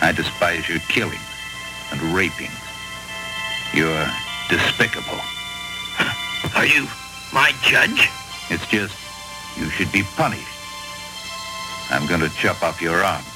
I despise your killings and rapings. You're despicable. Are you my judge? It's just, you should be punished. I'm going to chop off your arm.